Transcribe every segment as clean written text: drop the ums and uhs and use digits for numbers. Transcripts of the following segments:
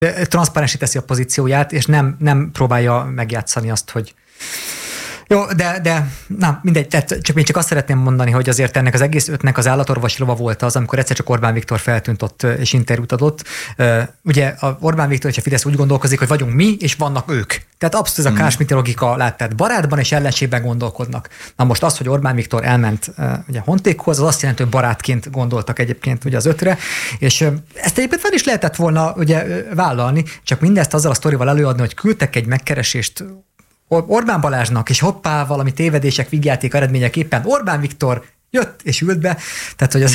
transzparensé teszi a pozícióját, és nem próbálja megjátszani azt, hogy jó, de na, mindegy, tehát csak azt szeretném mondani, hogy azért ennek az egész ötnek az állatorvos rova volt az, amikor egyszer csak Orbán Viktor feltűnt ott és interjút adott. Ugye a Orbán Viktor és a Fidesz úgy gondolkozik, hogy vagyunk mi, és vannak ők. Tehát abszolút ez a Kásmiti logika láttad, barátban és ellenségben gondolkodnak. Na most az, hogy Orbán Viktor elment ugye Hontékhoz, az azt jelenti, hogy barátként gondoltak egyébként ugye az ötre, és ezt egyébként fel is lehetett volna ugye vállalni, csak mindezt azzal a sztorival előadni, hogy küldtek egy megkeresést Orbán Balázsnak, és hoppá, valami tévedések, vígjáték eredményeképpen Orbán Viktor jött és ült be, tehát hogy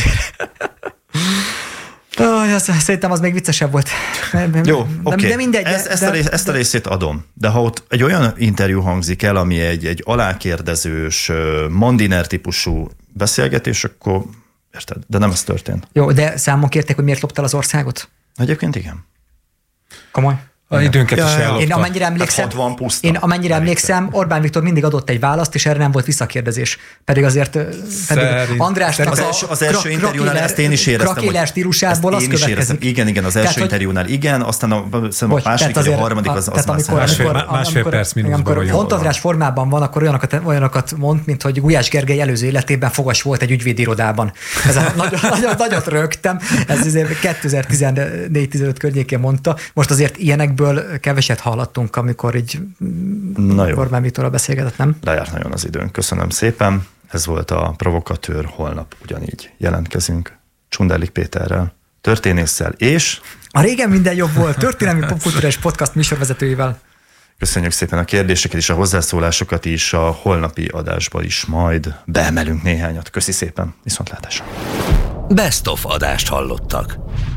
azért szerintem az még viccesebb volt. Jó, oké. De mindegy. Ezt a részét adom. De ha ott egy olyan interjú hangzik el, ami egy alákérdezős, mandiner típusú beszélgetés, akkor érted, de nem ez történt. Jó, de számon kérték, hogy miért loptál az országot? Egyébként igen. Komoly? A időnket is ellopta. Én amennyire emlékszem, Orbán Viktor mindig adott egy választ, és erre nem volt visszakérdezés. Pedig azért Andrásnak az első interjúnál ezt én is éreztem. Krakéler stílusából az következik. Igen, az első interjúnál igen, aztán a második vagy a harmadik az másfél perc mínuszban. Amikor Hont András formában van, akkor olyanokat mond, mint hogy Gulyás Gergely előző életében fogas volt egy ügyvédirodában. Ez nagyot rögtem, ez 2014-15 környékén mondta. Most azért ilyenek keveset hallottunk, amikor így Orbán Viktorral beszélgetett, nem? Lejárt nagyon az időnk. Köszönöm szépen. Ez volt a Provokatőr, holnap ugyanígy jelentkezünk Csunderlik Péterrel, történésszel és... A régen minden jobb volt, történelmi popkultúrás podcast műsorvezetőivel. Köszönjük szépen a kérdéseket és a hozzászólásokat is, a holnapi adásba is majd beemelünk néhányat. Köszi szépen, viszontlátásra. Best of adást hallottak.